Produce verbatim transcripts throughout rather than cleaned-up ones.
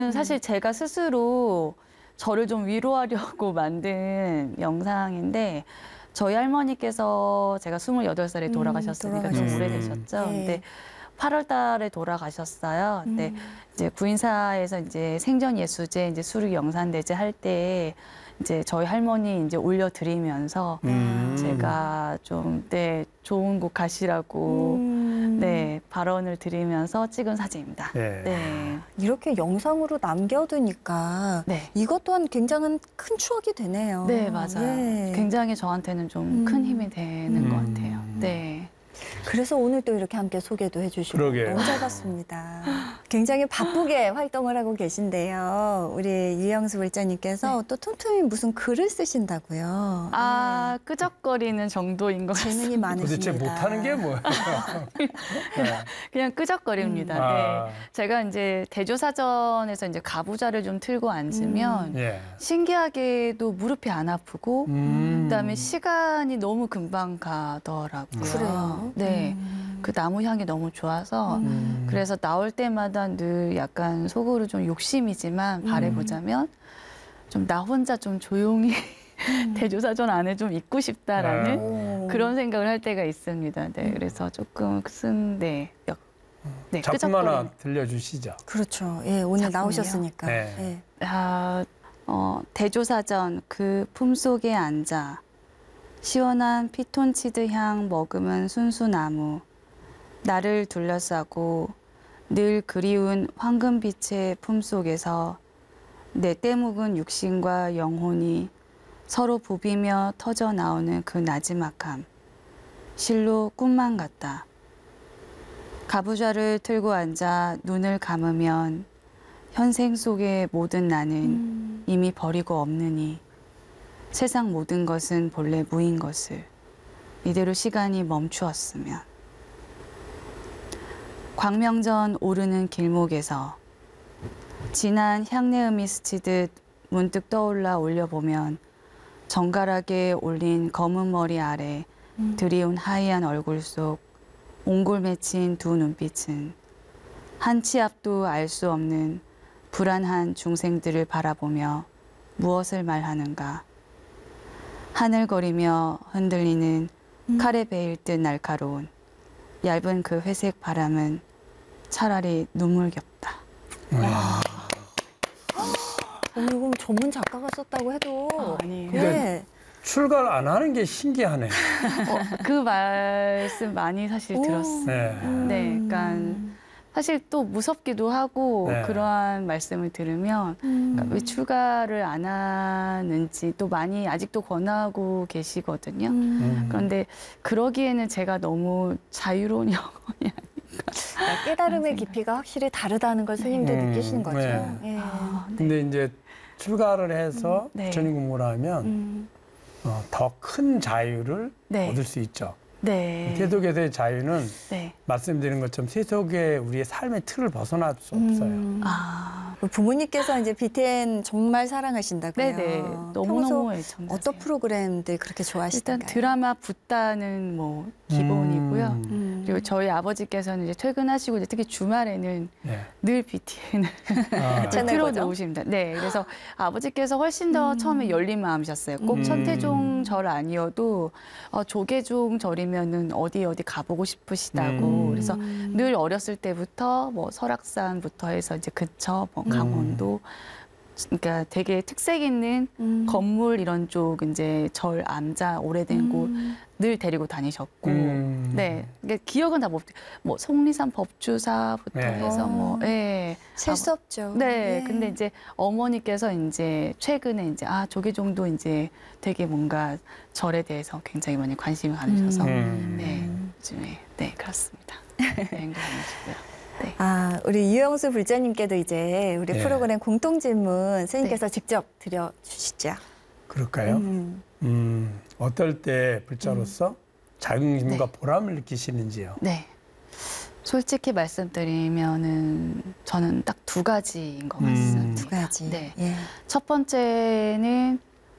사실 제가 스스로 저를 좀 위로하려고 만든 영상인데 저희 할머니께서 제가 스물여덟 살에 음, 돌아가셨으니까 좀 오래되셨죠. 네. 근데 팔월 달에 돌아가셨어요. 근데 음. 이제 구인사에서 이제 생전 예수제 이제 수륙 영산대제 할 때 이제 저희 할머니 이제 올려드리면서 음. 제가 좀 네, 좋은 곳 가시라고 음. 네, 발언을 드리면서 찍은 사진입니다. 네. 네. 이렇게 영상으로 남겨두니까 네. 이것 또한 굉장한 큰 추억이 되네요. 네, 맞아요. 예. 굉장히 저한테는 좀 큰 음. 힘이 되는 음. 것 같아요. 네. 그래서 오늘 또 이렇게 함께 소개도 해주시고 그러게요. 너무 잘 봤습니다. 굉장히 바쁘게 활동을 하고 계신데요. 우리 유영수 불자님께서 네. 또 틈틈이 무슨 글을 쓰신다고요. 아, 끄적거리는 정도인 것 네. 같습니다. 재능이 많으십니다. 도대체 못하는 게 뭐야? 그냥 끄적거립니다. 음. 네. 아. 제가 이제 대조사전에서 이제 가부좌를 좀 틀고 앉으면 예. 신기하게도 무릎이 안 아프고 음. 그다음에 시간이 너무 금방 가더라고요. 그래요? 네. 음. 그 나무 향이 너무 좋아서 음. 그래서 나올 때마다 늘 약간 속으로 좀 욕심이지만 바라보자면 좀 나 혼자 좀 조용히 대조사전 안에 좀 있고 싶다라는 오. 그런 생각을 할 때가 있습니다. 네, 그래서 조금 쓴 네, 역, 네, 작품 하나 끄적거리는. 들려주시죠. 그렇죠. 예, 오늘 작품이요? 나오셨으니까. 네. 예. 아, 어, 대조사전 그 품속에 앉아 시원한 피톤치드 향 머금은 순수나무 나를 둘러싸고 늘 그리운 황금빛의 품속에서 내 때묵은 육신과 영혼이 서로 부비며 터져 나오는 그 나지막함 실로 꿈만 같다. 가부좌를 틀고 앉아 눈을 감으면 현생 속의 모든 나는 음. 이미 버리고 없느니 세상 모든 것은 본래 무인 것을 이대로 시간이 멈추었으면 광명전 오르는 길목에서 진한 향내음이 스치듯 문득 떠올라 올려보면 정갈하게 올린 검은 머리 아래 음. 드리운 하얀 얼굴 속 옹골 맺힌 두 눈빛은 한 치 앞도 알 수 없는 불안한 중생들을 바라보며 무엇을 말하는가. 하늘거리며 흔들리는 음. 칼에 베일 듯 날카로운 얇은 그 회색 바람은 차라리 눈물겹다. 어, 이건 전문 작가가 썼다고 해도 아, 아니에요. 예. 출가를 안 하는 게 신기하네. 어, 그 말씀 많이 사실 오. 들었어요. 네. 네, 그러니까 사실 또 무섭기도 하고 네. 그러한 말씀을 들으면 음. 그러니까 왜 출가를 안 하는지 또 많이 아직도 권하고 계시거든요. 음. 그런데 그러기에는 제가 너무 자유로운 영혼이 그러니까 깨달음의 깊이가 확실히 다르다는 걸 스님도 음. 느끼시는 거죠. 네. 예. 아, 네. 근데 이제 출가를 해서 네. 부처님 공부를 하면 음. 어, 더 큰 자유를 네. 얻을 수 있죠. 네. 세속에서의 자유는 네. 말씀드린 것처럼 세속의 우리의 삶의 틀을 벗어날 수 없어요. 음. 아, 부모님께서 이제 비텐 정말 사랑하신다고요. 네네. 평소 너무너무 애청자세요. 어떤 프로그램들 그렇게 일단 좋아하시던가요? 드라마 붓다는 뭐 기본이고요. 음. 음. 그리고 저희 아버지께서는 이제 퇴근하시고 이제 특히 주말에는 네. 늘 비티엔을 아, 채널 틀어 고정? 놓으십니다. 네, 그래서 아버지께서 훨씬 더 음. 처음에 열린 마음이셨어요. 꼭 음. 천태종 절 아니어도 어, 조계종 절이면은 어디 어디 가보고 싶으시다고. 음. 그래서 음. 늘 어렸을 때부터 뭐 설악산부터 해서 이제 근처 뭐 강원도. 그러니까 되게 특색 있는 음. 건물 이런 쪽 이제 절 암자 오래된 곳 음. 늘 데리고 다니셨고, 음. 네, 이게 기억은 다 못, 뭐 속리산 법주사부터 네. 해서 뭐, 어. 예, 셀 수 없죠. 네, 예. 근데 이제 어머니께서 이제 최근에 이제 아 조계종도 이제 되게 뭔가 절에 대해서 굉장히 많이 관심이 가지셔서, 음. 네, 요즘에 네 그렇습니다. 여행도 다니시고요. 네. 아, 우리 유영수 불자님께도 이제 우리 네. 프로그램 공통 질문 스님께서 직접 드려주시죠. 그럴까요? 음. 음, 어떨 때 불자로서 자긍심과 네. 보람을 느끼시는지요? 네. 솔직히 말씀드리면은 저는 딱 두 가지인 것 음. 같습니다. 두 가지. 네. 예. 첫 번째는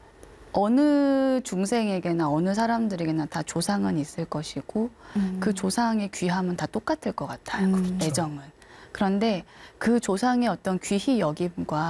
어느 중생에게나 어느 사람들에게나 다 조상은 있을 것이고 음. 그 조상의 귀함은 다 똑같을 것 같아요. 음. 애정은. 그런데 그 조상의 어떤 귀히 여김과